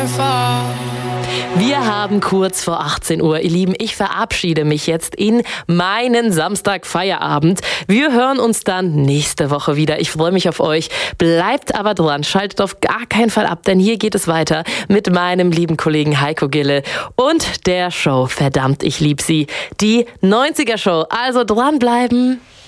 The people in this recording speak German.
Wir haben kurz vor 18 Uhr. Ihr Lieben, ich verabschiede mich jetzt in meinen Samstag-Feierabend. Wir hören uns dann nächste Woche wieder. Ich freue mich auf euch. Bleibt aber dran, schaltet auf gar keinen Fall ab, denn hier geht es weiter mit meinem lieben Kollegen Heiko Gille und der Show Verdammt, ich lieb sie. Die 90er Show. Also dranbleiben.